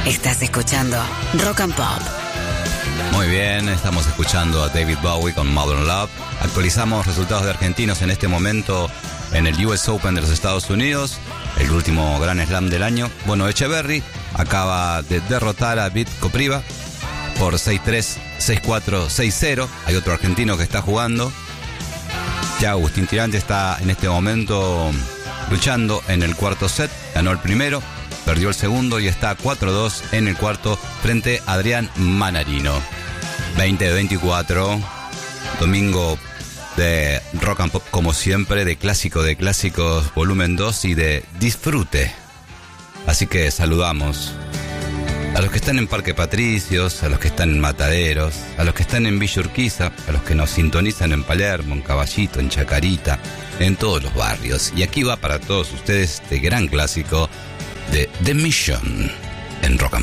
Estás escuchando Rock and Pop. Muy bien, estamos escuchando a David Bowie con Modern Love. Actualizamos resultados de argentinos en este momento en el US Open de los Estados Unidos, el último gran slam del año. Bueno, Echeverry acaba de derrotar a Vit Kopriva por 6-3, 6-4, 6-0. Hay otro argentino que está jugando. Ya Agustín Tirante está en este momento luchando en el cuarto set. Ganó el primero, perdió el segundo y está 4-2 en el cuarto frente a Adrián Manarino. 20-24, domingo de Rock and Pop como siempre, de clásicos volumen 2 y de disfrute. Así que saludamos a los que están en Parque Patricios, a los que están en Mataderos, a los que están en Villa Urquiza, a los que nos sintonizan en Palermo, en Caballito, en Chacarita, en todos los barrios. Y aquí va para todos ustedes este gran clásico de The Mission en Rock and Pop.